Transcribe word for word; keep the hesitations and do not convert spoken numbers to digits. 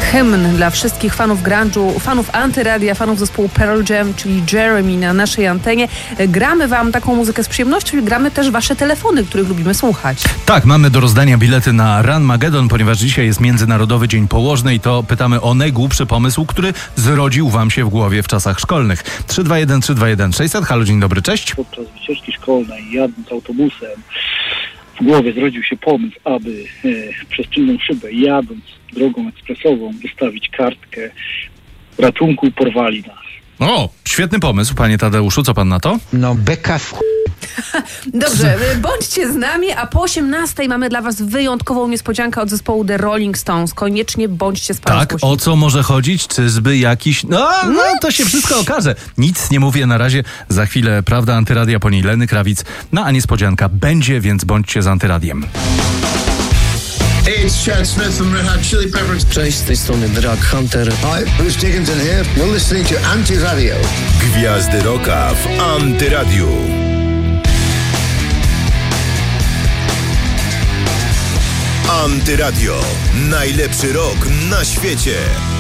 hymn dla wszystkich fanów grunge'u, fanów antyradia, fanów zespołu Pearl Jam, czyli Jeremy na naszej antenie. Gramy wam taką muzykę z przyjemnością i gramy też wasze telefony, których lubimy słuchać. Tak, mamy do rozdania bilety na Ranmagedon, ponieważ dzisiaj jest Międzynarodowy Dzień Położnej, to pytamy o najgłupszy pomysł, który zrodził wam się w głowie w czasach szkolnych. trzy dwa jeden trzy dwa jeden sześćset. Halo, dzień dobry, cześć. Podczas wycieczki szkolnej, jadąc autobusem, w głowie zrodził się pomysł, aby e, przez czynną szybę, jadąc drogą ekspresową, wystawić kartkę ratunku, porwali nas. O, świetny pomysł, panie Tadeuszu, co pan na to? No beka w ch... Dobrze, bądźcie z nami, a po osiemnastej mamy dla was wyjątkową niespodziankę od zespołu The Rolling Stones. Koniecznie bądźcie z panem. Tak, o co może chodzić? Czyżby jakiś... No, no, to się wszystko okaże. Nic nie mówię na razie. Za chwilę prawda antyradia, po niej Lenny Krawic. No, a niespodzianka będzie, więc bądźcie z antyradiem. Hey, it's Chad Smith from Red Hot Chili Peppers. Cześć, z tej strony The Rock Hunter. Hi, Bruce Dickinson here. You're listening to Antyradio. Gwiazdy Rocka w Antyradiu. Antyradio. Najlepszy rock na świecie.